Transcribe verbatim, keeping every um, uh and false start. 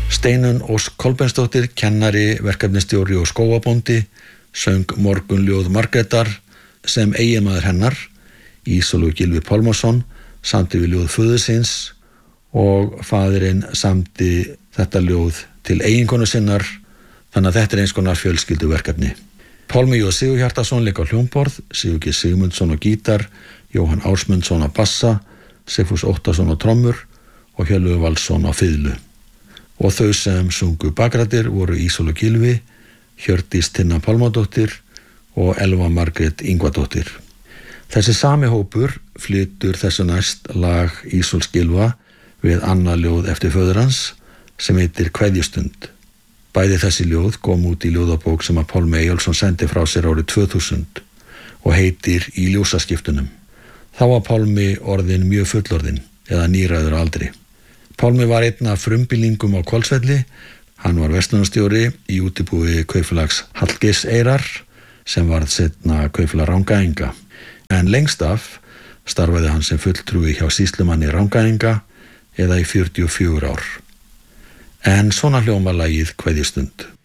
Steinunn Ósk Kolbeinsdóttir, kennari, verkefnistjóri og skógabóndi, söng Morgunljóð Margrétar sem eiginmaður hennar, Ísólfur Gylfi Pálmason, samdi við ljóð föður síns og faðirinn samdi þetta ljóð til eiginkonu sinnar, þannig að þetta er eins konar fjölskylduverkefni. Pálmi J. Sigurhjartarson lék á hljómborð, Sigurgeir Sigmundsson á gítar, Jóhann Ásmundsson á bassa, Sigfús Óttarsson á trommur og Hjörleifur Valsson á fiðlu. Og þau sem sungu bakrættir voru Ísólfur Gylfi, Hjördís Tinna Pálmadóttir og Elva Margrét Ingvadóttir. Þessi sami hópur flytur þessu næst lag Ísóls Gylfa við annað ljóð eftir föður hans sem heitir Kveðjustund. Bæði þessi ljóð kom út í ljóðabók sem að Pálmi Eyjólfsson sendi frá sér árið tvö þúsund og heitir Í ljósaskiptunum. Þá var Pálmi orðinn mjög fullorðinn eða níræður á aldri. Pálmi var einn af frumbýlingum á Hvolsvelli. Hann var verslunarstjóri í útibúi kaupfélags Hallgeirseyrar sem varð seinna kaupfélag Rangæinga. En lengst af starfaði hann sem fulltrúi hjá sýslumanni Rangæinga eða í fjörutíu og fjögur ár. En svona hljómar lagið Kveðjustund.